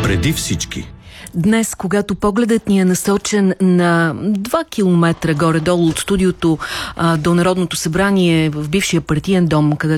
Преди всички. Днес, когато погледът ни е насочен на 2 километра горе-долу от студиото до Народното събрание в бившия партиен дом, където